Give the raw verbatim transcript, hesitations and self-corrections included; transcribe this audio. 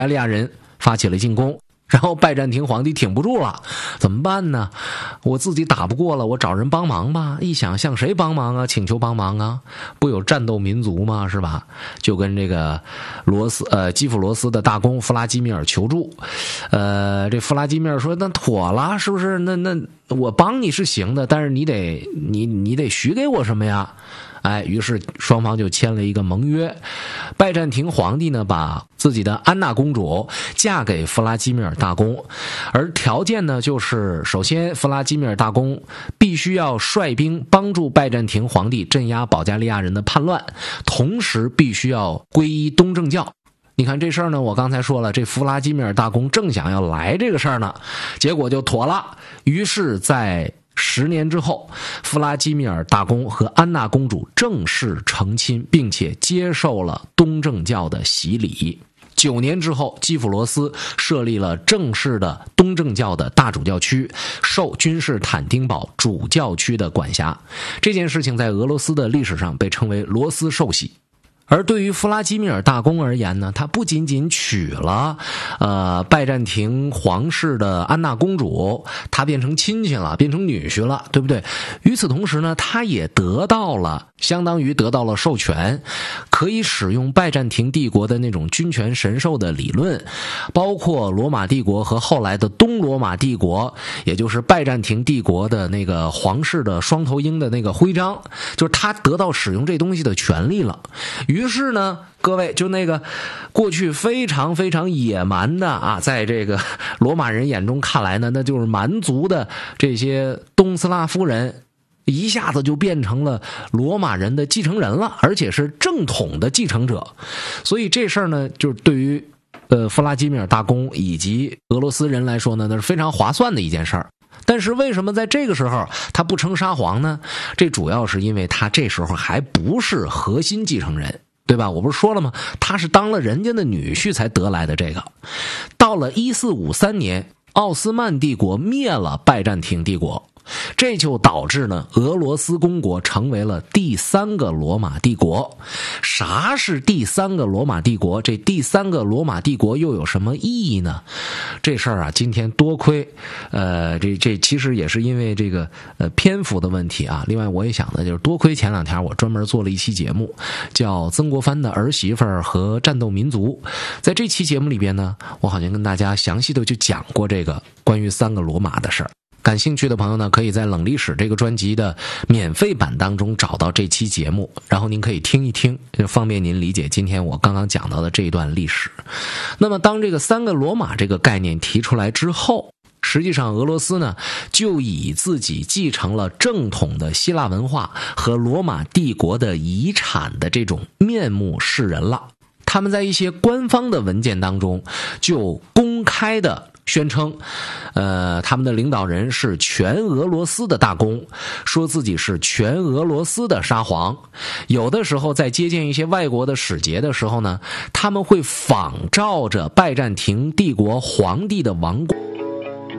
加利亚人发起了进攻，然后拜占庭皇帝挺不住了，怎么办呢？我自己打不过了，我找人帮忙吧。一想向谁帮忙啊？请求帮忙啊？不有战斗民族吗？是吧？就跟这个罗斯呃基辅罗斯的大公弗拉基米尔求助。呃，这弗拉基米尔说：“那妥了，是不是？那那我帮你是行的，但是你得你你得许给我什么呀？”哎，于是双方就签了一个盟约。拜占庭皇帝呢，把自己的安娜公主嫁给弗拉基米尔大公，而条件呢，就是首先弗拉基米尔大公必须要率兵帮助拜占庭皇帝镇压保加利亚人的叛乱，同时必须要皈依东正教。你看这事儿呢，我刚才说了，这弗拉基米尔大公正想要来这个事儿呢，结果就妥了。于是在十年之后，弗拉基米尔大公和安娜公主正式成亲，并且接受了东正教的洗礼。九年之后，基辅罗斯设立了正式的东正教的大主教区，受君士坦丁堡主教区的管辖。这件事情在俄罗斯的历史上被称为罗斯受洗。而对于弗拉基米尔大公而言呢，他不仅仅娶了呃拜占庭皇室的安娜公主，他变成亲戚了，变成女婿了，对不对？与此同时呢，他也得到了相当于得到了授权，可以使用拜占庭帝国的那种君权神授的理论，包括罗马帝国和后来的东罗马帝国，也就是拜占庭帝国的那个皇室的双头鹰的那个徽章，就是他得到使用这东西的权利了。于是呢，各位就那个过去非常非常野蛮的啊，在这个罗马人眼中看来呢，那就是蛮族的这些东斯拉夫人，一下子就变成了罗马人的继承人了，而且是正统的继承者。所以这事儿呢，就是对于呃弗拉基米尔大公以及俄罗斯人来说呢，那是非常划算的一件事儿。但是为什么在这个时候他不称沙皇呢？这主要是因为他这时候还不是核心继承人，对吧？我不是说了吗？他是当了人家的女婿才得来的这个。到了一四五三年，奥斯曼帝国灭了拜占庭帝国，这就导致呢，俄罗斯公国成为了第三个罗马帝国。啥是第三个罗马帝国？这第三个罗马帝国又有什么意义呢？这事儿啊，今天多亏，呃，这这其实也是因为这个呃篇幅的问题啊。另外，我也想的就是多亏前两天我专门做了一期节目，叫曾国藩的儿媳妇儿和战斗民族。在这期节目里边呢，我好像跟大家详细的就讲过这个关于三个罗马的事儿。感兴趣的朋友呢，可以在冷历史这个专辑的免费版当中找到这期节目，然后您可以听一听，方便您理解今天我刚刚讲到的这一段历史。那么当这个三个罗马这个概念提出来之后，实际上俄罗斯呢就以自己继承了正统的希腊文化和罗马帝国的遗产的这种面目示人了。他们在一些官方的文件当中就公开的宣称，呃，他们的领导人是全俄罗斯的大公，说自己是全俄罗斯的沙皇。有的时候在接见一些外国的使节的时候呢，他们会仿照着拜占庭帝国皇帝的王冠。